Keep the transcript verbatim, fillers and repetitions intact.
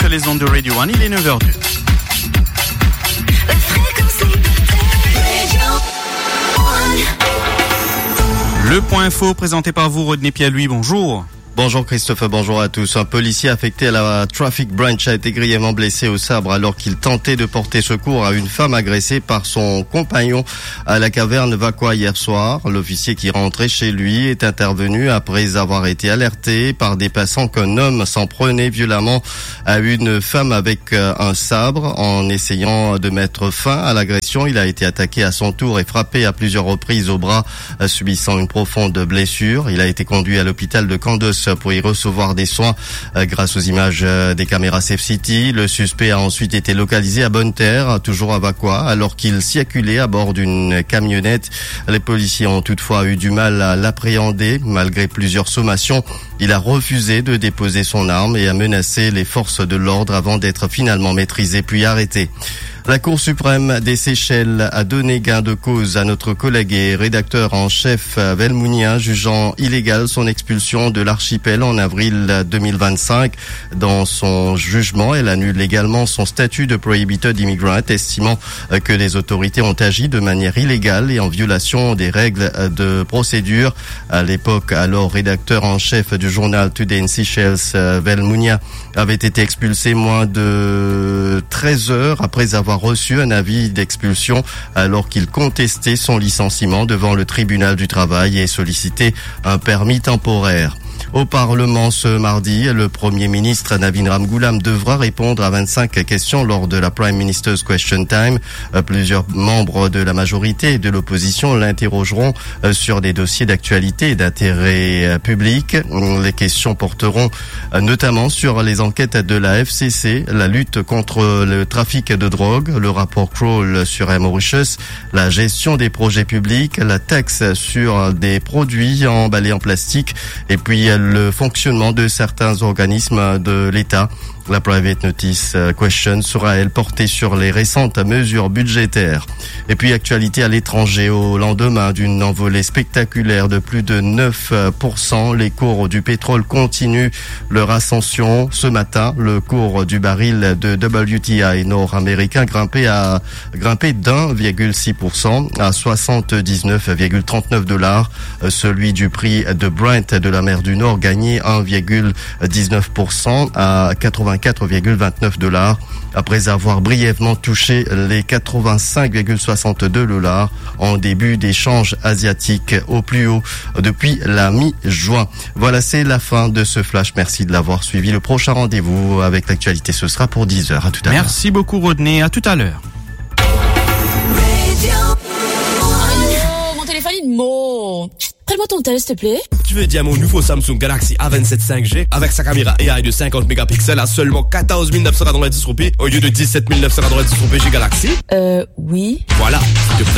sur les ondes de Radio One, il est neuf heures deux. Le point info présenté par vous, Rodney Pierre-Louis, bonjour. Bonjour Christophe, bonjour à tous. Un policier affecté à la Traffic Branch a été grièvement blessé au sabre alors qu'il tentait de porter secours à une femme agressée par son compagnon à la caverne Vaqua hier soir. L'officier qui rentrait chez lui est intervenu après avoir été alerté par des passants qu'un homme s'en prenait violemment à une femme avec un sabre. En essayant de mettre fin à l'agression, il a été attaqué à son tour et frappé à plusieurs reprises au bras, subissant une profonde blessure. Il a été conduit à l'hôpital de Candos pour y recevoir des soins grâce aux images des caméras Safe City. Le suspect a ensuite été localisé à Bonne-Terre, toujours à Vaqua, alors qu'il circulait à bord d'une camionnette. Les policiers ont toutefois eu du mal à l'appréhender. Malgré plusieurs sommations, il a refusé de déposer son arme et a menacé les forces de l'ordre avant d'être finalement maîtrisé puis arrêté. La Cour suprême des Seychelles a donné gain de cause à notre collègue et rédacteur en chef velmounien, jugeant illégale son expulsion de l'archipel en avril deux mille vingt-cinq. Dans son jugement, elle annule également son statut de Prohibited Immigrant, estimant que les autorités ont agi de manière illégale et en violation des règles de procédure. À l'époque, alors rédacteur en chef du journal Today in Seychelles, Velmounia avait été expulsé moins de treize heures après avoir reçu un avis d'expulsion alors qu'il contestait son licenciement devant le tribunal du travail et sollicitait un permis temporaire. Au Parlement ce mardi, le Premier ministre Navin Ramgoolam devra répondre à vingt-cinq questions lors de la Prime Minister's Question Time. Plusieurs membres de la majorité et de l'opposition l'interrogeront sur des dossiers d'actualité et d'intérêt public. Les questions porteront notamment sur les enquêtes de la F C C, la lutte contre le trafic de drogue, le rapport Kroll sur Air Mauritius, la gestion des projets publics, la taxe sur des produits emballés en plastique et puis le fonctionnement de certains organismes de l'État. La Private Notice Question sera, elle, portée sur les récentes mesures budgétaires. Et puis, actualité à l'étranger, au lendemain d'une envolée spectaculaire de plus de neuf pour cent, les cours du pétrole continuent leur ascension. Ce matin, le cours du baril de W T I nord-américain grimpé à, grimpé d'un virgule six pour cent à soixante-dix-neuf virgule trente-neuf dollars. Celui du prix de Brent de la mer du Nord gagné un virgule dix-neuf pour cent à quatre-vingt-quatre virgule vingt-neuf dollars après avoir brièvement touché les quatre-vingt-cinq virgule soixante-deux dollars en début d'échange asiatique au plus haut depuis la mi-juin. Voilà, c'est la fin de ce flash. Merci de l'avoir suivi. Le prochain rendez-vous avec l'actualité, ce sera pour dix heures. À tout à l'heure. Merci beaucoup Rodney. À tout à l'heure. Oh, mon téléphone il me... Prends-moi ton tel, s'il te plaît. Tu veux dire mon nouveau Samsung Galaxy A vingt-sept cinq G avec sa caméra A I de cinquante mégapixels à seulement quatorze mille neuf cent quatre-vingt-dix roupies au lieu de dix-sept mille neuf cent quatre-vingt-dix roupies chez Galaxy? Euh, oui. Voilà.